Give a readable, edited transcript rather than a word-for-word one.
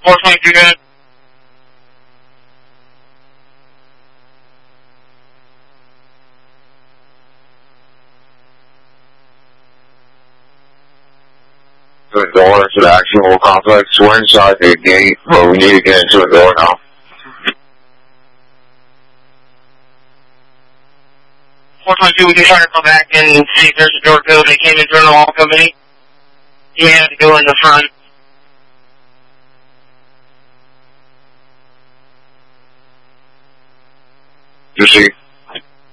422 good. The door to the actual complex. We're inside the gate, but we need to get into the door now. 422, we can try to come back and see if there's a door code. They came in during the wall company. You may have to go in the front. You see?